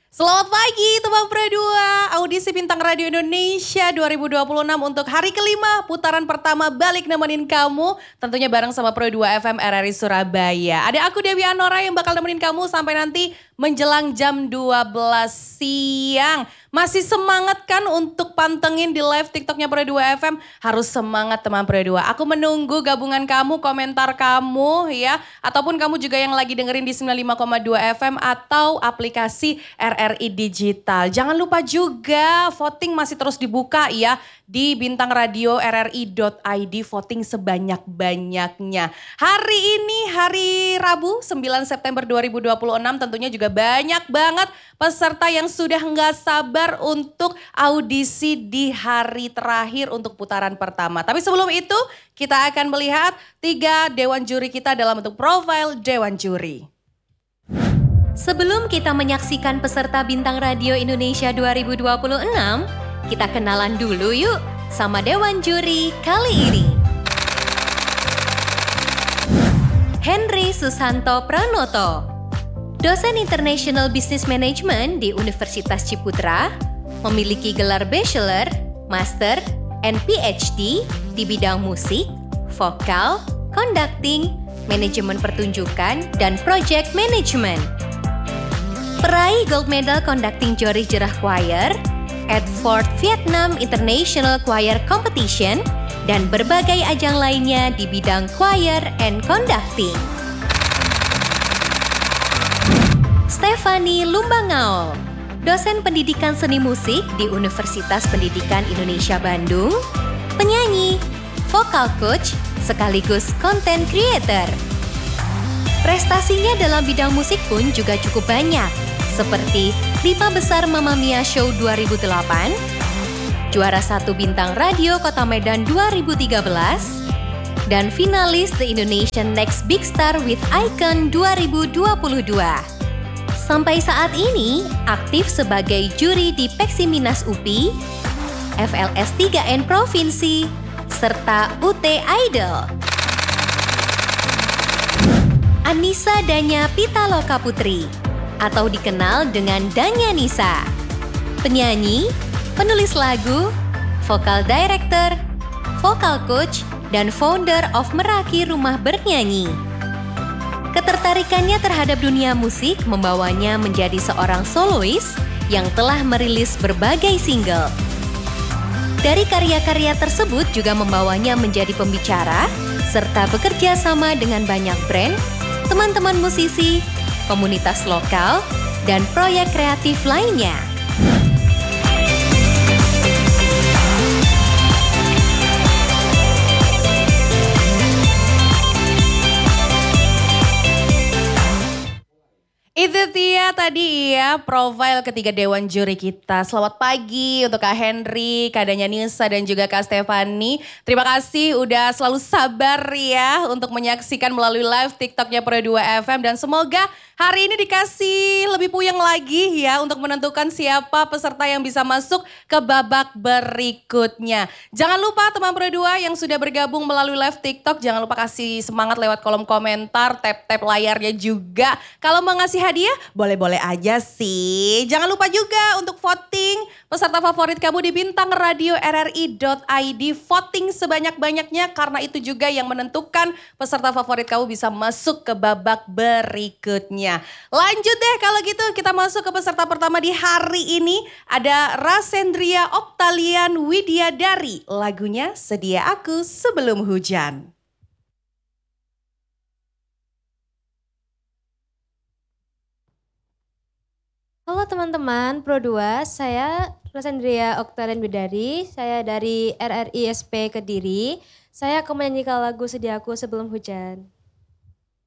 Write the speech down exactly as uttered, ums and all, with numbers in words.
Selamat pagi teman Pro dua, audisi Bintang Radio Indonesia dua ribu dua puluh enam untuk hari kelima putaran pertama balik nemenin kamu. Tentunya bareng sama Pro dua F M R R I Surabaya. Ada aku Dewi Anora yang bakal nemenin kamu sampai nanti menjelang jam dua belas siang. Masih semangat kan untuk pantengin di live TikToknya Pro dua F M? Harus semangat teman Pro dua. Aku menunggu gabungan kamu, komentar kamu ya. Ataupun kamu juga yang lagi dengerin di sembilan puluh lima koma dua F M atau aplikasi R R I Digital. Jangan lupa juga voting masih terus dibuka ya di bintang radio r r i dot i d, voting sebanyak-banyaknya. Hari ini hari Rabu sembilan September dua ribu dua puluh enam tentunya juga banyak banget peserta yang sudah nggak sabar untuk audisi di hari terakhir untuk putaran pertama. Tapi sebelum itu kita akan melihat tiga dewan juri kita dalam bentuk profil dewan juri. Sebelum kita menyaksikan peserta Bintang Radio Indonesia dua ribu dua puluh enam, kita kenalan dulu yuk sama Dewan Juri kali ini. Henry Susanto Pranoto, dosen International Business Management di Universitas Ciputra, memiliki gelar Bachelor, Master, and P H D di bidang musik, vokal, conducting, manajemen pertunjukan, dan project management. Peraih Gold Medal Conducting Joris Jerah Choir at Fort Vietnam International Choir Competition dan berbagai ajang lainnya di bidang choir and conducting. Stephanie Lumbangaol, dosen pendidikan seni musik di Universitas Pendidikan Indonesia Bandung, penyanyi, vocal coach, sekaligus content creator. Prestasinya dalam bidang musik pun juga cukup banyak, seperti Lima Besar Mamma Mia Show dua ribu delapan, juara satu Bintang Radio Kota Medan dua ribu tiga belas, dan finalis The Indonesian Next Big Star with Icon dua ribu dua puluh dua. Sampai saat ini aktif sebagai juri di Peksiminas U P I, F L S tiga N Provinsi, serta U T Idol. Anissa Danya Pitaloka Putri, atau dikenal dengan Danya Nisa, penyanyi, penulis lagu, vokal director, vokal coach, dan founder of Meraki Rumah Bernyanyi. Ketertarikannya terhadap dunia musik membawanya menjadi seorang solois yang telah merilis berbagai single. Dari karya-karya tersebut juga membawanya menjadi pembicara, serta bekerja sama dengan banyak brand, teman-teman musisi, komunitas lokal, dan proyek kreatif lainnya. Itu dia tadi ya profil ketiga dewan juri kita. Selamat pagi untuk Kak Henry, Kak Danya Nisa, dan juga Kak Stephanie. Terima kasih udah selalu sabar ya untuk menyaksikan melalui live TikToknya Pro dua F M. Dan semoga hari ini dikasih lebih puyeng lagi ya untuk menentukan siapa peserta yang bisa masuk ke babak berikutnya. Jangan lupa teman Pro dua yang sudah bergabung melalui live TikTok, jangan lupa kasih semangat lewat kolom komentar, tap-tap layarnya juga. Kalau mau ngasih hadiah, boleh-boleh aja sih. Jangan lupa juga untuk voting peserta favorit kamu di bintang radio r r i dot i d. Voting sebanyak-banyaknya karena itu juga yang menentukan peserta favorit kamu bisa masuk ke babak berikutnya. Lanjut deh kalau gitu kita masuk ke peserta pertama di hari ini. Ada Rasendria Oktalian Widyadari. Lagunya Sedia Aku Sebelum Hujan. Halo teman-teman Pro dua, saya Rasendria Oktalian Widyadari, saya dari R R I S P Kediri. Saya akan menyanyikan lagu Sediaku Sebelum Hujan.